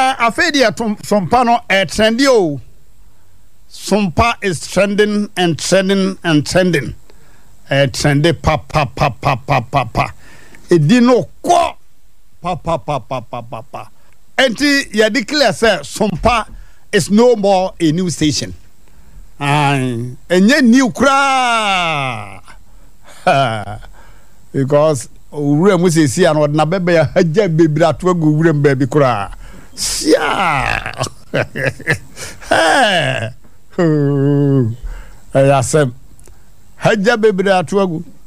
Afedia Sompa no trendy o. Sompa is trending and trending and trending. Trendy pa. Edino kwa pa. Enti ya declare say Sompa is no more a new station. Enye new kra. Because ure mu sesi an na bebe ya haja bebira to agu ure mbabi kra. Sia. Ayasem haja bebira to agu